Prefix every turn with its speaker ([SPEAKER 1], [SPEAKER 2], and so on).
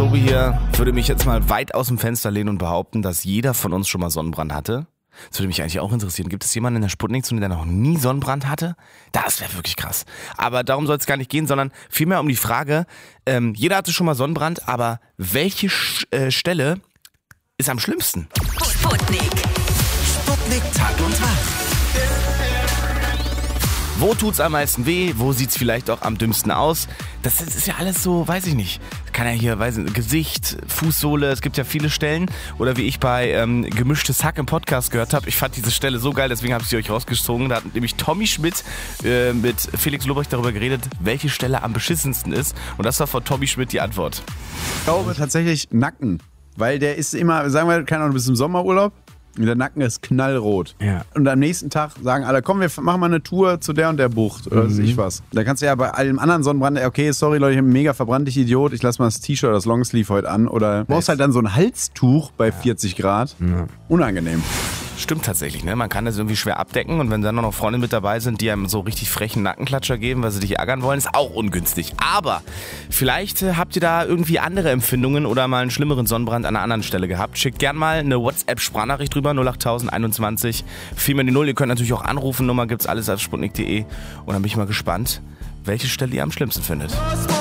[SPEAKER 1] Tobi hier würde mich jetzt mal weit aus dem Fenster lehnen und behaupten, dass jeder von uns schon mal Sonnenbrand hatte. Das würde mich eigentlich auch interessieren. Gibt es jemanden in der Sputnik-Zone, der noch nie Sonnenbrand hatte? Das wäre wirklich krass. Aber darum soll es gar nicht gehen, sondern vielmehr um die Frage, jeder hatte schon mal Sonnenbrand, aber welche Stelle ist am schlimmsten?
[SPEAKER 2] Sputnik.
[SPEAKER 3] Sputnik Tag und Tag.
[SPEAKER 1] Wo tut's am meisten weh? Wo sieht's vielleicht auch am dümmsten aus? Das ist ja alles so, weiß ich nicht. Kann ja hier, Gesicht, Fußsohle, es gibt ja viele Stellen. Oder wie ich bei Gemischtes Hack im Podcast gehört habe, ich fand diese Stelle so geil, deswegen habe ich sie euch rausgezogen. Da hat nämlich Tommy Schmidt mit Felix Lobrecht darüber geredet, welche Stelle am beschissensten ist. Und das war von Tommy Schmidt die Antwort.
[SPEAKER 4] Ich glaube tatsächlich Nacken, weil der ist immer, sagen wir, keine Ahnung, bis im Sommerurlaub. Und der Nacken ist knallrot.
[SPEAKER 5] Ja.
[SPEAKER 4] Und am nächsten Tag sagen alle, komm, wir machen mal eine Tour zu der und der Bucht. Oder weiß ich was. Da kannst du ja bei allem anderen Sonnenbrand, okay, sorry Leute, ich bin mega verbrannt, ich Idiot, ich lass mal das T-Shirt oder das Longsleeve heute an. Oder du brauchst halt dann so ein Halstuch bei 40 Grad. Ja. Unangenehm.
[SPEAKER 1] Stimmt tatsächlich, ne? Man kann das irgendwie schwer abdecken und wenn dann noch Freunde mit dabei sind, die einem so richtig frechen Nackenklatscher geben, weil sie dich ärgern wollen, ist auch ungünstig. Aber vielleicht habt ihr da irgendwie andere Empfindungen oder mal einen schlimmeren Sonnenbrand an einer anderen Stelle gehabt. Schickt gern mal eine WhatsApp-Sprachnachricht drüber, 08021 4x0. Ihr könnt natürlich auch anrufen, Nummer gibt's alles auf sputnik.de und dann bin ich mal gespannt, welche Stelle ihr am schlimmsten findet.